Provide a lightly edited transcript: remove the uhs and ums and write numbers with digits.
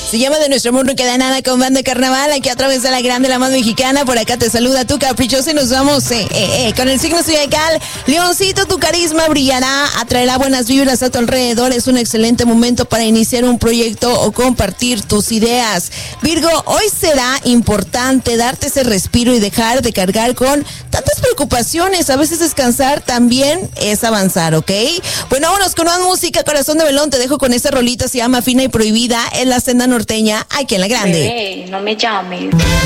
Se llama De Nuestro Amor No Queda Nada con Banda Carnaval, aquí a través de la grande, la más mexicana. Por acá te saluda tu caprichosa y nos vamos con el signo zodiacal. Leoncito, tu carisma brillará, atraerá buenas vibras a tu alrededor. Es un excelente momento para iniciar un proyecto o compartir tus ideas. Virgo, hoy será importante darte ese respiro y dejar de cargar con tantas preocupaciones. A veces descansar también es avanzar, ¿ok? Bueno, vámonos con más música. Corazón de Melón, te dejo con esta rolita, se llama Fina y Prohibida, en la senda norteña, aquí en La Grande. Bebé, no me llames.